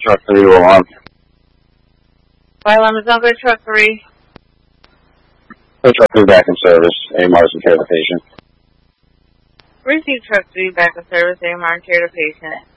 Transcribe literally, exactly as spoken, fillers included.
Truck three to alarm. Fire alarm is on good. Truck three. Truck three back in service. A M R is in care of the patient. Receive truck three back in service. A M R in care of the patient.